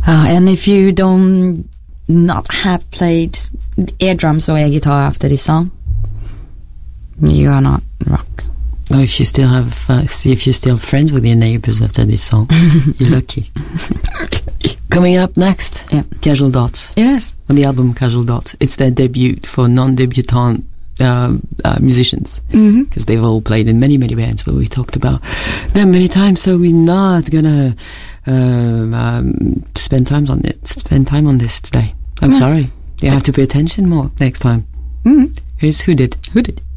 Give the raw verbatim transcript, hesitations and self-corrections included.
Uh, and if you don't not have played air drums or air guitar after this song, you are not rock. Oh, if you still have, uh, see if you're still friends with your neighbors after this song, you're lucky. Coming up next, yeah. Casual Dots. Yes. On the album Casual Dots. It's their debut for non-debutant uh, uh, musicians. Because mm-hmm. they've all played in many, many bands, but we talked about them many times, so we're not gonna uh, um, spend time on it. Spend time on this today. I'm yeah. sorry. You have to pay attention more next time. Mm-hmm. Here's Who Did. Who Did.